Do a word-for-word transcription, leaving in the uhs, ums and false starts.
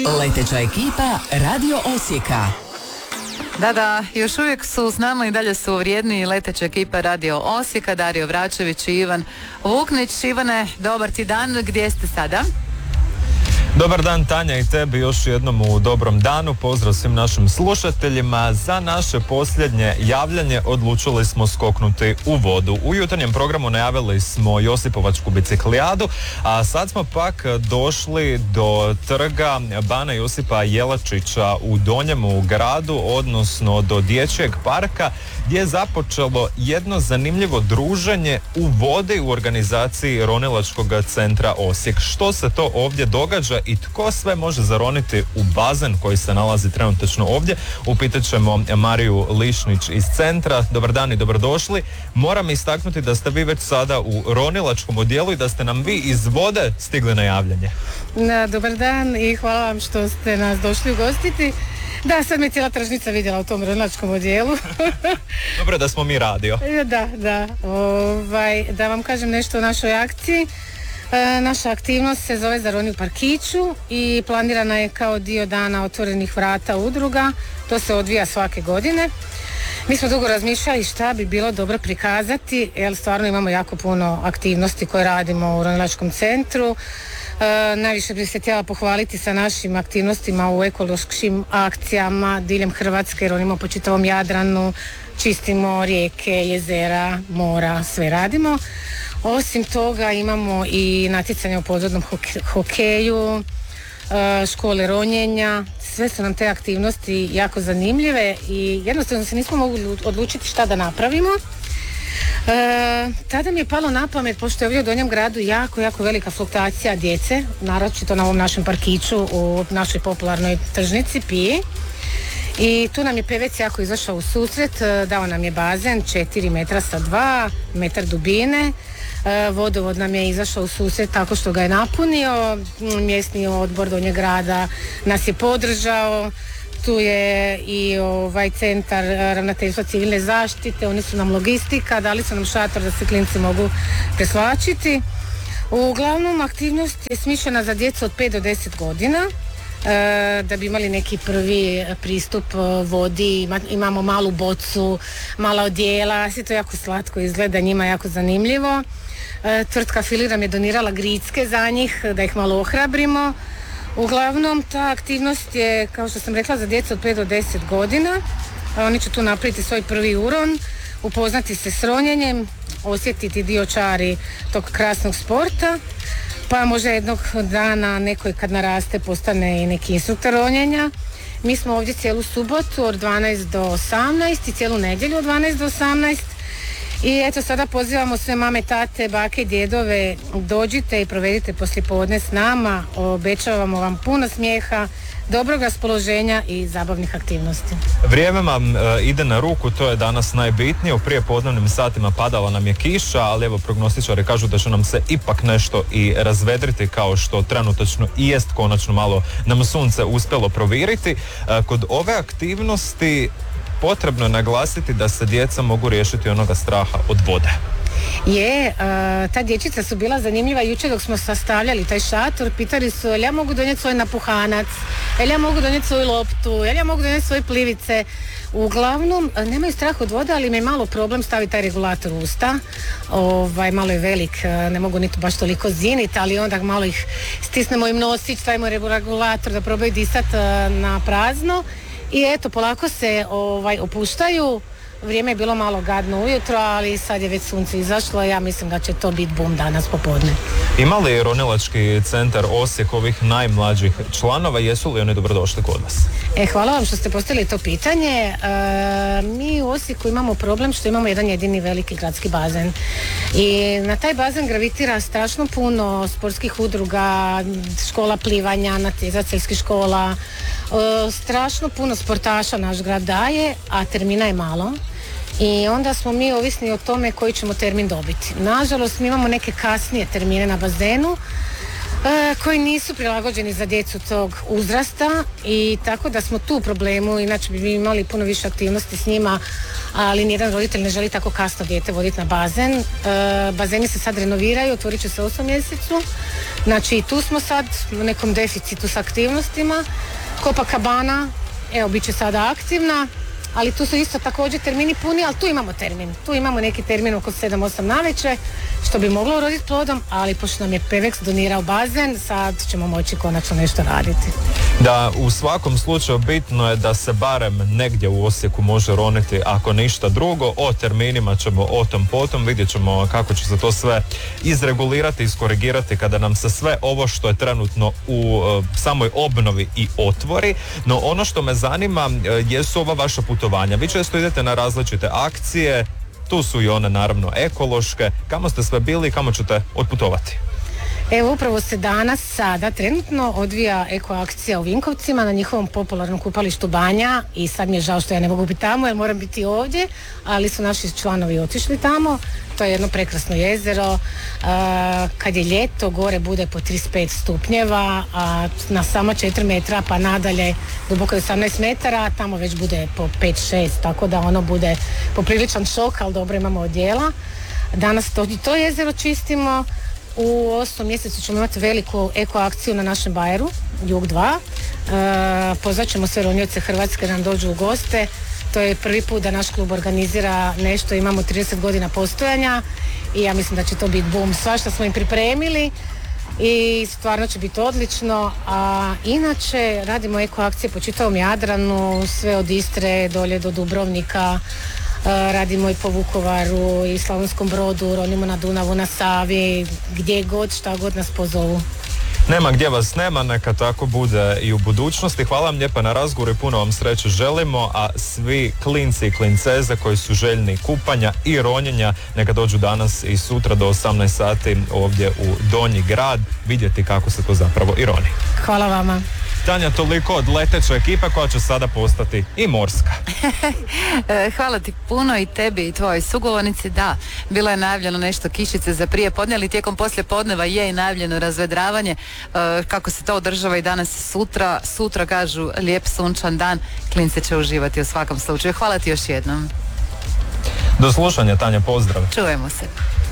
Leteća ekipa Radio Osijeka. Da, da, još uvijek su s nama i dalje su vrijedni leteća ekipa Radio Osijeka, Dario Vračević i Ivan Vuknić. Ivane, dobar ti dan, gdje ste sada? Dobar dan Tanja i tebi još jednom u dobrom danu. Pozdrav svim našim slušateljima. Za naše posljednje javljanje odlučili smo skoknuti u vodu. U jutarnjem programu najavili smo Josipovačku biciklijadu, a sad smo pak došli do trga Bana Josipa Jelačića u Donjemu gradu, odnosno do dječjeg parka, gdje je započelo jedno zanimljivo druženje u vodi u organizaciji Ronilačkog centra Osijek. Što se to ovdje događa i tko sve može zaroniti u bazen koji se nalazi trenutačno ovdje? Upitat ćemo Mariju Lišnić iz centra. Dobar dan i dobrodošli. Moram istaknuti da ste vi već sada u Ronilačkom odjelu i da ste nam vi iz vode stigli na javljanje. Na, dobar dan i hvala vam što ste nas došli ugostiti. Da, sad me cijela tržnica vidjela u tom Ronilačkom odjelu. Dobro da smo mi radio. Da, da. Ovaj, da vam kažem nešto o našoj akciji. E, naša aktivnost se zove Zaroni u parkiću i planirana je kao dio dana otvorenih vrata udruga. To se odvija svake godine. Mi smo dugo razmišljali šta bi bilo dobro prikazati, jer stvarno imamo jako puno aktivnosti koje radimo u Ronilačkom centru. E, najviše bih se htjela pohvaliti sa našim aktivnostima u ekološkim akcijama diljem Hrvatske, jer onimo po čitavom Jadranu, čistimo rijeke, jezera, mora, sve radimo. Osim toga imamo i natjecanje u podvodnom hokeju, škole ronjenja, sve su nam te aktivnosti jako zanimljive i jednostavno se nismo mogli odlučiti šta da napravimo. E, tada mi je palo na pamet, pošto je ovdje u Donjem gradu jako, jako velika fluktuacija djece, naročito na ovom našem parkiću u našoj popularnoj tržnici Piji. I tu nam je pevec jako izašao u susret, dao nam je bazen četiri metra sa dva, metar dubine. Vodovod nam je izašao u susret tako što ga je napunio, mjesni odbor Donjeg grada nas je podržao, tu je i ovaj centar ravnateljstva civilne zaštite, oni su nam logistika, dali su nam šator da se klinci mogu preslačiti. Uglavnom aktivnost je smišljena za djecu od pet do deset godina. Da bi imali neki prvi pristup vodi, imamo malu bocu, mala odjela, sve to jako slatko izgleda, njima jako zanimljivo. Tvrtka Fili nam je donirala gricke za njih, da ih malo ohrabrimo. Uglavnom, ta aktivnost je, kao što sam rekla, za djecu od pet do deset godina. Oni će tu napraviti svoj prvi uron, upoznati se s ronjenjem, osjetiti dio čari tog krasnog sporta. Pa možda jednog dana neko kad naraste postane i neki instruktor ronjenja. Mi smo ovdje cijelu subotu od dvanaest do osamnaest i cijelu nedjelju od dvanaest do osamnaest. I eto sada pozivamo sve mame, tate, bake i djedove, dođite i provedite poslijepodne s nama, obećavamo vam puno smijeha, dobrog raspoloženja i zabavnih aktivnosti. Vrijeme vam e, ide na ruku, to je danas najbitnije. U prijepodnevnim satima padala nam je kiša, ali evo prognostičari kažu da će nam se ipak nešto i razvedriti, kao što trenutačno i jest konačno malo nam sunce uspjelo proviriti. E, kod ove aktivnosti potrebno je naglasiti da se djeca mogu riješiti onoga straha od vode. Je, uh, ta dječica su bila zanimljiva jučer dok smo sastavljali taj šator, pitali su jel ja mogu donijeti svoj napuhanac, jel ja mogu donijeti svoju loptu, jel ja mogu donijeti svoje plivice. Uglavnom, nemaju strah od vode, ali im je malo problem staviti taj regulator u usta. Ovaj, malo je velik, ne mogu niti baš toliko ziniti, ali onda malo ih stisnemo im nosić, stavimo regulator da probaju disati na prazno. I eto, polako se ovaj, opuštaju. Vrijeme je bilo malo gadno ujutro, ali sad je već sunce izašlo i ja mislim da će to biti bum danas popodne. Ima li Ronilački centar Osijek ovih najmlađih članova? Jesu li oni dobrodošli kod vas? E, hvala vam što ste postavili to pitanje. E, mi u Osijeku imamo problem što imamo jedan jedini veliki gradski bazen. I na taj bazen gravitira strašno puno sportskih udruga, škola plivanja, natjecateljskih škola. E, strašno puno sportaša naš grad daje, a termina je malo. I onda smo mi ovisni o tome koji ćemo termin dobiti. Nažalost, mi imamo neke kasnije termine na bazenu, e, koji nisu prilagođeni za djecu tog uzrasta i tako da smo tu u problemu, inače bi imali puno više aktivnosti s njima, ali nijedan roditelj ne želi tako kasno dijete voditi na bazen. E, bazeni se sad renoviraju, otvorit će se u osmom mjesecu, znači i tu smo sad u nekom deficitu s aktivnostima. Copacabana, evo, bit će sada aktivna, ali tu su isto također termini puni, ali tu imamo termin. Tu imamo neki termin oko sedam osam navečer, što bi moglo uroditi plodom, ali pošto nam je Pevex donirao bazen, sad ćemo moći konačno nešto raditi. Da, u svakom slučaju bitno je da se barem negdje u Osijeku može roniti, ako ništa drugo. O terminima ćemo o tom potom, vidjet ćemo kako će se to sve izregulirati, iskorigirati kada nam se sve ovo što je trenutno u uh, samoj obnovi i otvori. No ono što me zanima uh, jesu ova vaša putovanja. Vi često idete na različite akcije, tu su i one naravno ekološke. Kamo ste sve bili i kamo ćete otputovati? Evo, upravo se danas, sada, trenutno odvija eko akcija u Vinkovcima na njihovom popularnom kupalištu Banja i sad mi je žao što ja ne mogu biti tamo jer moram biti ovdje, ali su naši članovi otišli tamo. To je jedno prekrasno jezero. A, kad je ljeto, gore bude po trideset pet stupnjeva, a na samo četiri metra pa nadalje duboko je osamnaest metara, tamo već bude po pet šest, tako da ono bude popriličan šok, ali dobro, imamo odjela. Danas to, to jezero čistimo. U osmom mjesecu ćemo imati veliku eko akciju na našem bajeru, Jug dva. E, pozvat ćemo sve ronioce Hrvatske da nam dođu u goste. To je prvi put da naš klub organizira nešto, imamo trideset godina postojanja i ja mislim da će to biti bum. Svašta smo im pripremili i stvarno će biti odlično. A inače radimo eko akcije po čitavom Jadranu, sve od Istre dolje do Dubrovnika. Uh, radimo i po Vukovaru i Slavonskom Brodu, ronimo na Dunavu, na Savi, gdje god, šta god nas pozovu. Nema gdje vas nema, neka tako bude i u budućnosti. Hvala vam lijepa na razgovoru i puno vam sreće želimo, a svi klinci i klinceze koji su željni kupanja i ronjenja neka dođu danas i sutra do osamnaest sati ovdje u Donji grad vidjeti kako se to zapravo i roni. Hvala vama. Tanja, toliko od leteće ekipe koja će sada postati i morska. Hvala ti puno i tebi i tvojoj sugovornici. Da, bilo je najavljeno nešto kišice za prije podne, ali tijekom poslije podneva je i najavljeno razvedravanje. Kako se to održava i danas i sutra. Sutra kažu lijep sunčan dan, klinci će uživati u svakom slučaju. Hvala ti još jednom. Do slušanja, Tanja, pozdrav. Čujemo se.